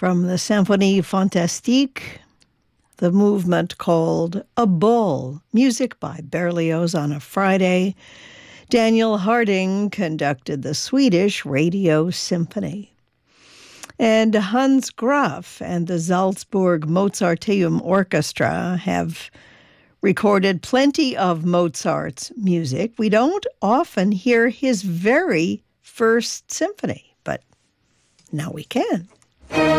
From the Symphonie Fantastique, the movement called A Bull, music by Berlioz on a Friday. Daniel Harding conducted the Swedish Radio Symphony. And Hans Graf and the Salzburg Mozarteum Orchestra have recorded plenty of Mozart's music. We don't often hear his very first symphony, but now we can.